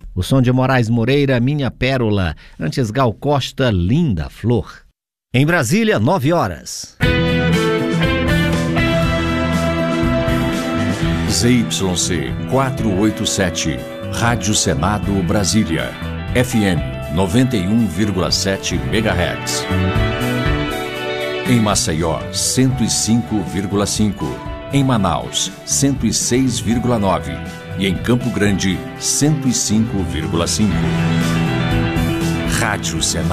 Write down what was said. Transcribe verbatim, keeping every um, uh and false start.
O som de Moraes Moreira, Minha Pérola. Antes, Gal Costa, Linda Flor. Em Brasília, nove horas. Z Y C quatrocentos e oitenta e sete, Rádio Senado Brasília, F M noventa e um vírgula sete megahertz. Em Maceió, cento e cinco vírgula cinco. Em Manaus, cento e seis vírgula nove. E em Campo Grande, cento e cinco vírgula cinco. Rádio Senado.